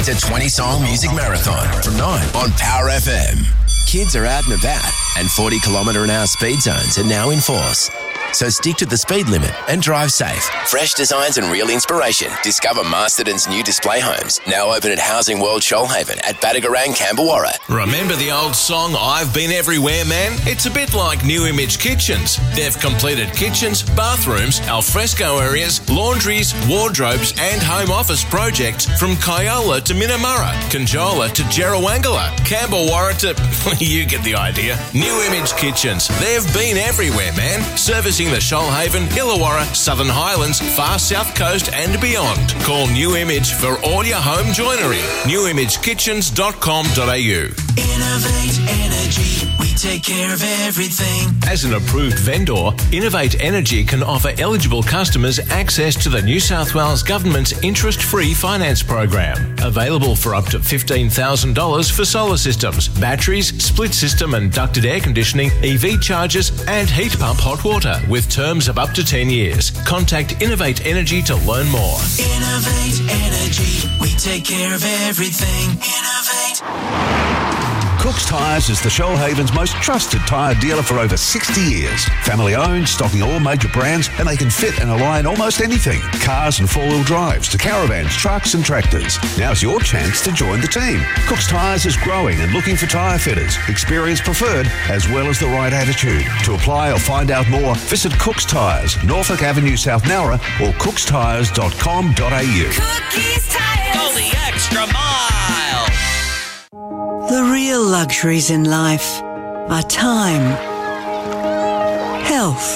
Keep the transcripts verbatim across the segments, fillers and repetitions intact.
It's a twenty-song music marathon from nine on Power F M. Kids are out and about, and forty kilometre an hour speed zones are now in force. So stick to the speed limit and drive safe. Fresh designs and real inspiration. Discover Masterton's new display homes, now open at Housing World Shoalhaven at Badagarang, Camberwarra. Remember the old song, I've Been Everywhere, Man? It's a bit like New Image Kitchens. They've completed kitchens, bathrooms, alfresco areas, laundries, wardrobes and home office projects from Kyola to Minamurra, Conjola to Jerrawangala, Camberwarra to... you get the idea. New Image Kitchens. They've been everywhere, man. Servicing the Shoalhaven, Illawarra, Southern Highlands, far south coast and beyond. Call New Image for all your home joinery. new image kitchens dot com dot a u. Innovate Energy. We take care of everything. As an approved vendor, Innovate Energy can offer eligible customers access to the New South Wales Government's interest-free finance program. Available for up to fifteen thousand dollars for solar systems, batteries, split system and ducted air conditioning, E V chargers and heat pump hot water with terms of up to ten years. Contact Innovate Energy to learn more. Innovate Energy. We take care of everything. Innovate. Cook's Tyres is the Shoalhaven's most trusted tyre dealer for over sixty years. Family owned, stocking all major brands, and they can fit and align almost anything. Cars and four-wheel drives to caravans, trucks and tractors. Now's your chance to join the team. Cook's Tyres is growing and looking for tyre fitters, experience preferred, as well as the right attitude. To apply or find out more, visit Cook's Tyres, Norfolk Avenue, South Nowra, or cooks tyres dot com dot a u. Cookies Tyres. Go the extra mile. The real luxuries in life are time, health,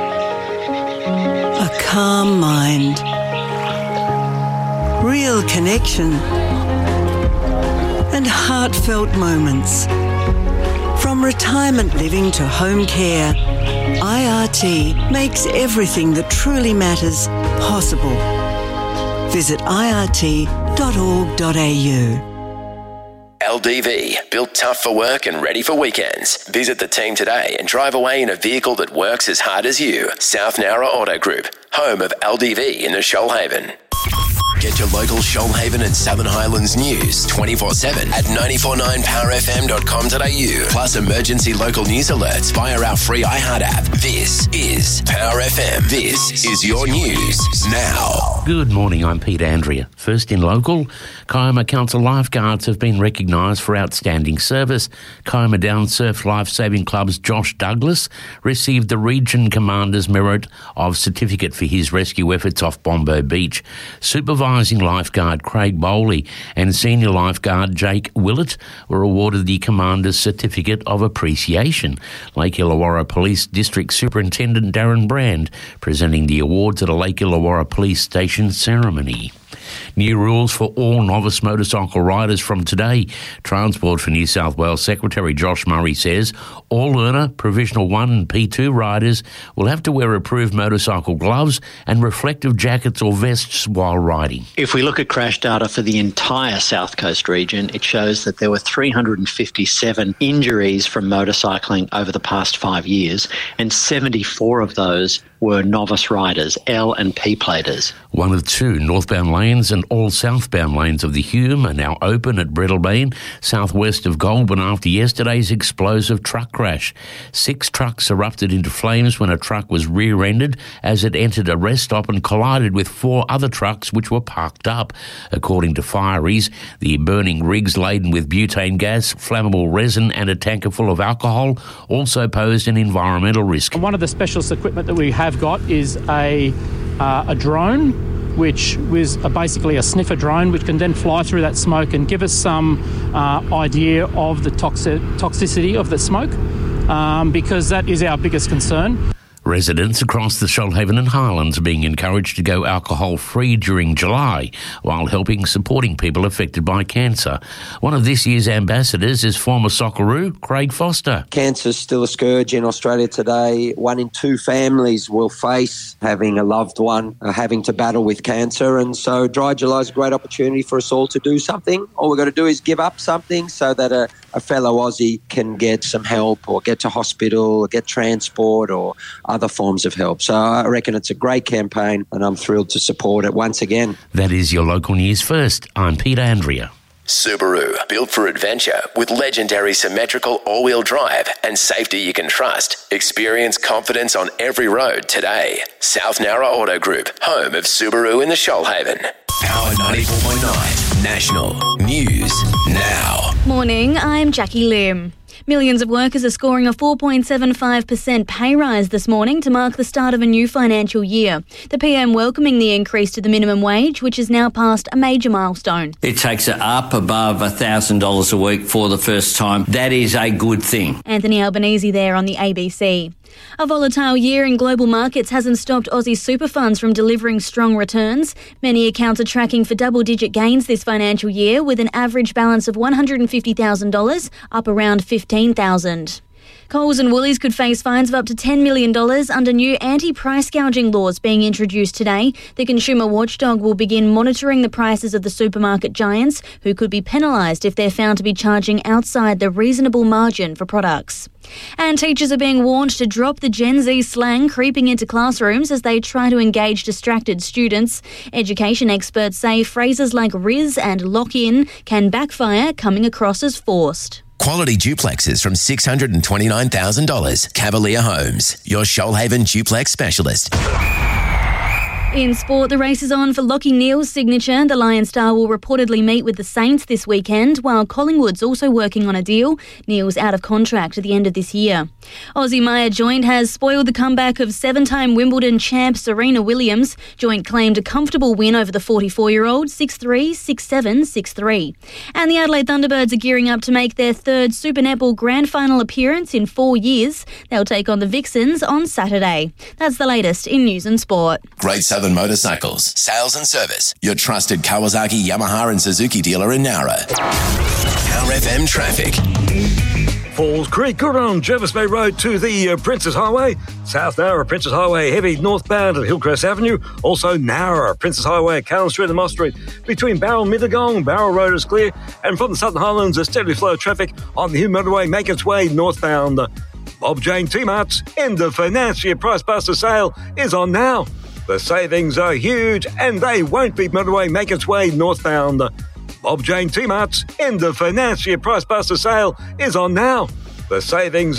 a calm mind, real connection, and heartfelt moments. From retirement living to home care, I R T makes everything that truly matters possible. Visit I R T dot org dot a u. L D V, built tough for work and ready for weekends. Visit the team today and drive away in a vehicle that works as hard as you. South Nowra Auto Group, home of L D V in the Shoalhaven. Get your local Shoalhaven and Southern Highlands news twenty-four seven at nine four nine power f m dot com dot a u. Plus emergency local news alerts via our free iHeart app. This is Power F M. This is your news now. Good morning, I'm Pete Andrea. First in local, Kiama Council lifeguards have been recognised for outstanding service. Kiama Down Surf Lifesaving Club's Josh Douglas received the Region Commander's Merit of Certificate for his rescue efforts off Bombo Beach. Supervising lifeguard Craig Bowley and senior lifeguard Jake Willett were awarded the Commander's Certificate of Appreciation. Lake Illawarra Police District Superintendent Darren Brand presenting the awards at a Lake Illawarra Police Station ceremony. New rules for all novice motorcycle riders from today. Transport for New South Wales Secretary Josh Murray says all learner, Provisional one and P two riders will have to wear approved motorcycle gloves and reflective jackets or vests while riding. If we look at crash data for the entire South Coast region, it shows that there were three hundred fifty-seven injuries from motorcycling over the past five years, and seventy-four of those were novice riders, L and P platers. One of two northbound lanes and all southbound lanes of the Hume are now open at Breadalbane, southwest of Goulburn, after yesterday's explosive truck crash. Six trucks erupted into flames when a truck was rear-ended as it entered a rest stop and collided with four other trucks which were parked up. According to fireys, the burning rigs laden with butane gas, flammable resin and a tanker full of alcohol also posed an environmental risk. One of the specialist equipment that we have got is a uh, a drone, which was a, basically a sniffer drone, which can then fly through that smoke and give us some uh, idea of the toxic, toxicity of the smoke, um, because that is our biggest concern. Residents across the Shoalhaven and Highlands are being encouraged to go alcohol-free during July while helping supporting people affected by cancer. One of this year's ambassadors is former Socceroo, Craig Foster. Cancer is still a scourge in Australia today. One in two families will face having a loved one uh, having to battle with cancer, and so Dry July is a great opportunity for us all to do something. All we've got to do is give up something so that a, a fellow Aussie can get some help or get to hospital or get transport or other other forms of help. So I reckon it's a great campaign and I'm thrilled to support it once again. That is your local news first. I'm Peter Andrea. Subaru, built for adventure with legendary symmetrical all-wheel drive and safety you can trust. Experience confidence on every road today. South Nowra Auto Group, home of Subaru in the Shoalhaven. Power ninety-four point nine National News Now. Morning, I'm Jackie Lim. Millions of workers are scoring a four point seven five percent pay rise this morning to mark the start of a new financial year. The P M welcoming the increase to the minimum wage, which has now passed a major milestone. It takes it up above one thousand dollars a week for the first time. That is a good thing. Anthony Albanese there on the A B C. A volatile year in global markets hasn't stopped Aussie super funds from delivering strong returns. Many accounts are tracking for double-digit gains this financial year, with an average balance of one hundred fifty thousand dollars, up around fifteen thousand dollars. Coles and Woolies could face fines of up to ten million dollars under new anti-price gouging laws being introduced today. The consumer watchdog will begin monitoring the prices of the supermarket giants, who could be penalised if they're found to be charging outside the reasonable margin for products. And teachers are being warned to drop the Gen Z slang creeping into classrooms as they try to engage distracted students. Education experts say phrases like riz and lock in can backfire, coming across as forced. Quality duplexes from six hundred twenty-nine thousand dollars. Cavalier Homes, your Shoalhaven duplex specialist. In sport, the race is on for Lachie Neale's signature. The Lion star will reportedly meet with the Saints this weekend, while Collingwood's also working on a deal. Neale's out of contract at the end of this year. Aussie Maya Joint has spoiled the comeback of seven-time Wimbledon champ Serena Williams. Joint claimed a comfortable win over the forty-four-year-old, six three, six seven, six three. And the Adelaide Thunderbirds are gearing up to make their third Super Netball Grand Final appearance in four years. They'll take on the Vixens on Saturday. That's the latest in news and sport. Great Southern Motorcycles, sales and service. Your trusted Kawasaki, Yamaha and Suzuki dealer in Nowra. Power F M traffic. Falls Creek, good on Jervis Bay Road to the uh, Princess Highway. South Nowra, Princess Highway, heavy northbound at Hillcrest Avenue. Also Nowra, Princess Highway at Callan Street and Moss Street. Between Barrel and Mittagong, Barrel Road is clear. And from the Southern Highlands, a steady flow of traffic on the Hume Motorway, make its way northbound. Bob Jane T-Mart's end of financial price buster sale is on now. The savings are huge and they won't be motorway make its way northbound. Bob Jane T-Mart's end of financial price buster sale is on now. The savings